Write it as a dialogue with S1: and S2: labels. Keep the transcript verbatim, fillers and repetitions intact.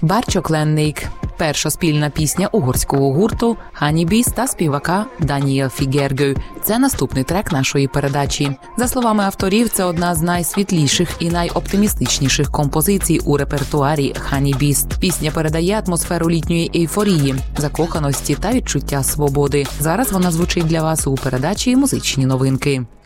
S1: «Барчокленник» – перша спільна пісня угорського гурту «Honeybis» та співака Даніел Фігергő. Це наступний трек нашої передачі. За словами авторів, це одна з найсвітліших і найоптимістичніших композицій у репертуарі «Honeybis». Пісня передає атмосферу літньої ейфорії, закоханості та відчуття свободи. Зараз вона звучить для вас у передачі «Музичні новинки».